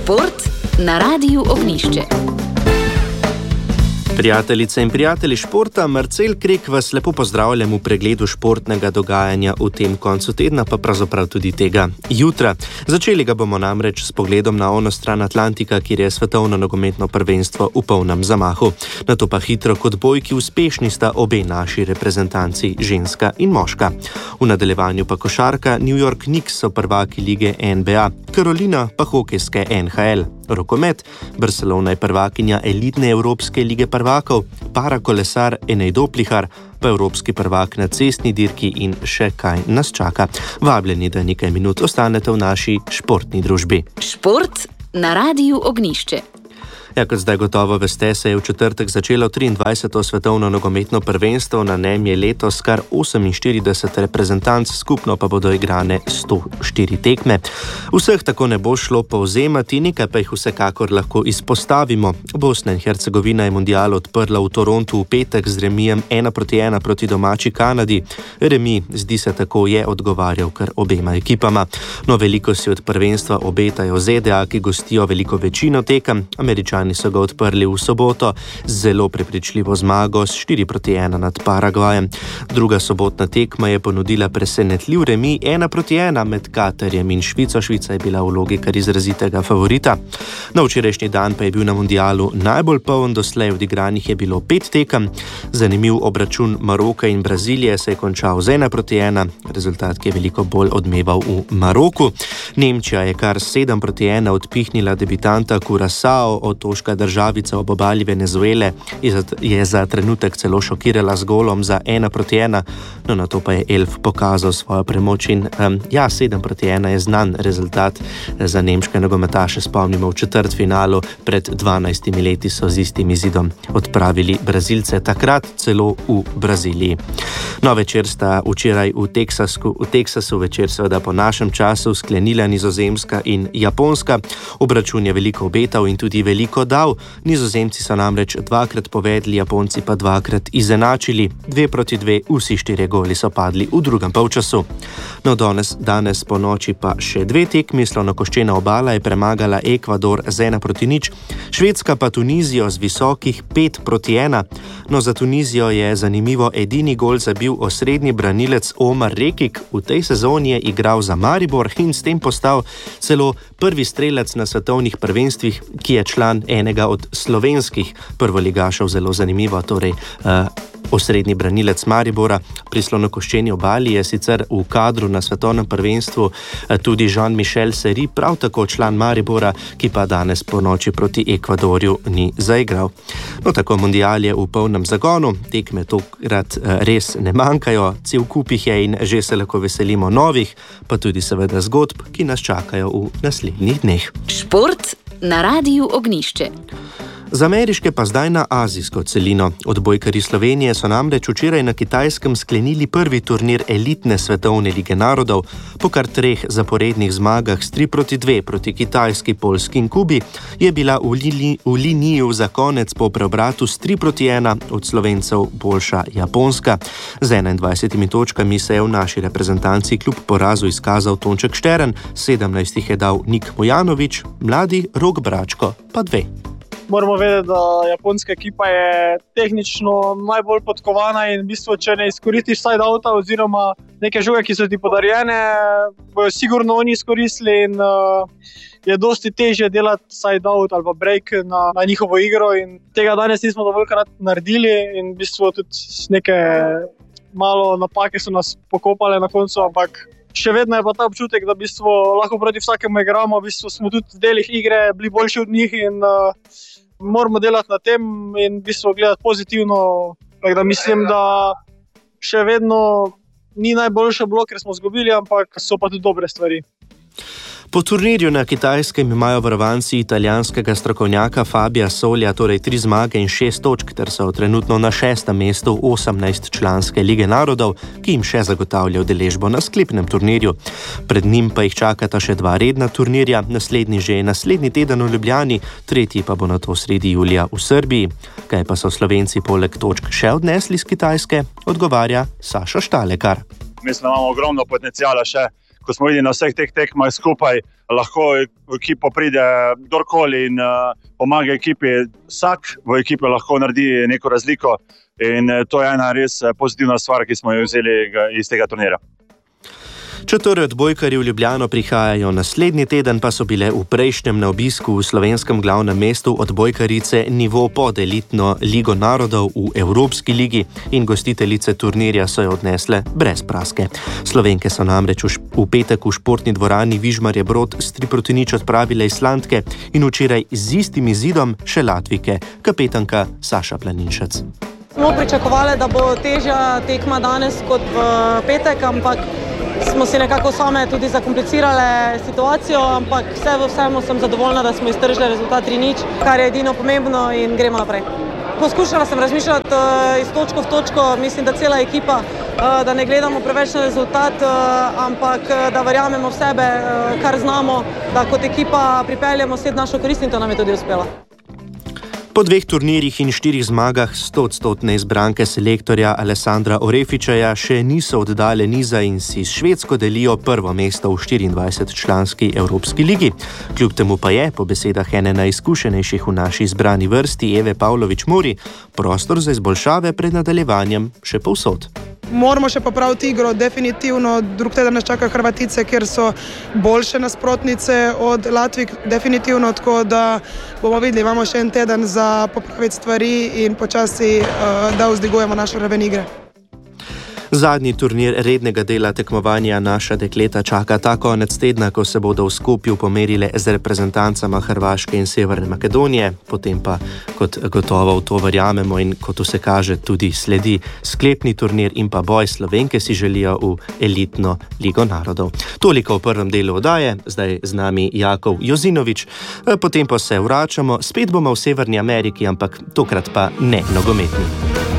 Šport na Radiu Ognjišče. Prijateljice in prijatelji športa, Marcel Krek vas lepo pozdravljam v pregledu športnega dogajanja v tem koncu tedna, pa pravzaprav tudi tega jutra. Začeli ga bomo namreč s pogledom na ono stran Atlantika, kjer je svetovno nogometno prvenstvo v polnem zamahu. Nato pa hitro kot bojki uspešni sta obe naši reprezentanci, ženska in moška. V nadaljevanju pa košarka, New York Knicks so prvaki lige NBA, Carolina pa hokejske NHL. Rokomet, Barcelona je prvakinja elitne Evropske lige prvakov, parakolesar Enej Doplihar pa evropski prvak na cestni dirki in še kaj nas čaka. Vabljeni, da nekaj minut ostanete v naši športni družbi. Šport na Radiu Ognjišče. Ja, kot zdaj gotovo veste, se je v četrtek začelo 23. svetovno nogometno prvenstvo, na njem je letos kar 48 reprezentanc, skupno pa bodo igrane 104 tekme. Vseh tako ne bo šlo povzemati, nekaj pa jih vsekakor lahko izpostavimo. Bosna in Hercegovina je mundial odprla v Torontu v petek z remijem 1-1 proti domači Kanadi. Remi, zdi se tako, je odgovarjal kar obema ekipama. No, veliko si od prvenstva obetajo ZDA, ki gostijo veliko večino tekem. Američani so ga odprli v soboto z zelo prepričljivo zmago s 4-1 nad Paragvajem. Druga sobotna tekma je ponudila presenetljiv remi 1-1 med Katarjem in Švico. Švica je bila v vlogi kar izrazitega favorita. Na včerajšnji dan pa je bil na mundialu najbolj poln doslej, odigranih je bilo 5 tekem. Zanimiv obračun Maroka in Brazilije se je končal z 1-1, rezultat, ki je veliko bolj odmeval v Maroku. Nemčija je kar 7-1 odpihnila debitanta Curaçao, otoška državica ob obali Venezuele je za trenutek celo šokirala z golom za 1-1, no nato pa je Elf pokazal svojo premoč in 7-1 je znan rezultat za nemške nogometaše. Spomnimo, v četrtfinalu pred 12 leti so z istim izidom odpravili Brazilce, takrat celo v Braziliji. No, večer sta včeraj v Teksasu večer seveda po našem času sklenila Nizozemska in Japonska. Obračun je veliko obetal in tudi veliko dal. Nizozemci so namreč 2-krat povedli, Japonci pa 2-krat izenačili. 2-2, vsi 4 goli so padli v drugem polčasu. No, danes po noči pa še 2 tekmi. Slonokoščena obala je premagala Ekvador z 1-0, Švedska pa Tunizijo z visokih 5-1. No, za Tunizijo je zanimivo edini gol zabil osrednji branilec Omar Rekik. V tej sezoni je igral za Maribor in s tem postal celo prvi strelec na svetovnih prvenstvih, ki je član enega od slovenskih prvoligašev. Zelo zanimivo, torej osrednji branilec Maribora. Pri Slonokoščeni obali je sicer v kadru na svetovnem prvenstvu tudi Jean-Michel Seri, prav tako član Maribora, ki pa danes po noči proti Ekvadorju ni zaigral. No, tako mundial je v polnem zagonu, tekme tokrat res ne manjkajo, cel kup jih je in že se lahko veselimo novih, pa tudi seveda zgodb, ki nas čakajo v naslednjih dneh. Šport na Radiu Ognjišče. Z ameriške pa zdaj na azijsko celino. Odbojkarji Slovenije so namreč včeraj na Kitajskem sklenili prvi turnir elitne svetovne lige narodov. Po kar 3 zaporednih zmagah s 3-2 proti Kitajski, Poljski in Kubi je bila v liniji za konec po preobratu s 3-1 od Slovencev boljša Japonska. Z 21 točkami se je v naši reprezentanci kljub porazu izkazal Tonček Štern, 17 jih je dal Nik Mojanović, mladi Rok Bračko pa 2. Moramo vedeti, da japonska ekipa je tehnično najbolj podkovana in v bistvu, če ne izkoristiš side-outa oziroma neke žoge, ki so ti podarjene, bojo sigurno oni izkoristili in je dosti težje delati side-out ali pa break na njihovo igro in tega danes nismo dovoljkrat naredili in v bistvu tudi neke malo napake so nas pokopale na koncu, ampak še vedno je pa ta občutek, da v bistvu lahko proti vsakemu igramo, v bistvu smo tudi v delih igre bili boljši od njih in moramo delati na tem in v bistvu gledati pozitivno. Tako da mislim, da še vedno ni najboljše bilo, ker smo izgubili, ampak so pa tudi dobre stvari. Po turnirju na Kitajskem imajo varovanci italijanskega strokovnjaka Fabija Solja torej 3 zmage in 6 točk, ter so trenutno na 6. mestu 18-članske lige narodov, ki jim še zagotavlja udeležbo na sklepnem turnirju. Pred njim pa jih čakata še 2 redna turnirja, naslednji teden v Ljubljani, tretji pa bo nato sredi julija v Srbiji. Kaj pa so Slovenci poleg točk še odnesli z Kitajske, odgovarja Sašo Štalekar. Mislim, da imamo ogromno potencijala še ko smo videli na vseh teh tekmah skupaj, lahko v ekipo pride kdorkoli in pomaga ekipi. Vsak v ekipi lahko naredi neko razliko in to je ena res pozitivna stvar, ki smo jo vzeli iz tega turnirja. Četvori odbojkarji v Ljubljano prihajajo naslednji teden, pa so bile v prejšnjem na obisku v slovenskem glavnem mestu odbojkarice nivo pod elitno Ligo narodov v Evropski ligi in gostiteljice turnirja so jo odnesle brez praske. Slovenke so namreč v petek v športni dvorani Vižmarje Brod s 3-0 odpravile Islandke in včeraj z istim izidom še Latvijke, kapetanka Saša Planinšec. Smo pričakovali, da bo težja tekma danes kot v petek, ampak smo si nekako same tudi zakomplicirale situacijo, ampak vse v vsemu sem zadovoljna, da smo iztržili rezultat 3-0, kar je edino pomembno in gremo naprej. Poskušala sem razmišljati iz točko v točko, mislim, da cela ekipa, da ne gledamo preveč na rezultat, ampak da verjamemo v sebe, kar znamo, da kot ekipa pripeljemo vse našo korist in to nam je tudi uspelo. Po 2 turnirjih in 4 zmagah 100% izbranke selektorja Alessandra Orefičaja še niso oddale niza in si s Švedsko delijo prvo mesto v 24-članski Evropski ligi. Kljub temu pa je, po besedah ene najizkušenejših v naši izbrani vrsti Eve Pavlović-Muri, prostor za izboljšave pred nadaljevanjem še povsod. Moramo še popraviti igro, definitivno. Drug teden nas čaka Hrvatice, kjer so boljše nasprotnice od Latvijk, definitivno, tako da bomo videli, imamo še en teden za popraviti stvari in počasi da vzdigujemo našo raven igre. Zadnji turnir rednega dela tekmovanja naša dekleta čaka ta konec tedna, ko se bodo v Skopju pomerile z reprezentancama Hrvaške in Severne Makedonije, potem pa, kot gotovo v to verjamemo in kot vse kaže, tudi sledi sklepni turnir in pa boj. Slovenke si želijo v elitno Ligo narodov. Toliko v prvem delu oddaje, zdaj z nami Jakov Jozinovič, potem pa se vračamo, spet bomo v Severni Ameriki, ampak tokrat pa ne nogometni.